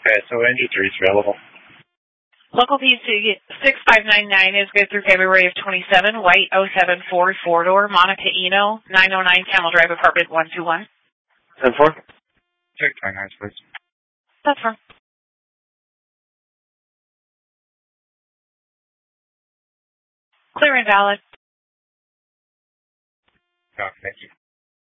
Okay, so engine 3 is available. Local PC 6599 is good through February of 27. White 074 4-door, Monica Eno, 909 Camel Drive, apartment 121. 10-4? Check 29, please. That's fine. Clear and valid. Oh, thank you.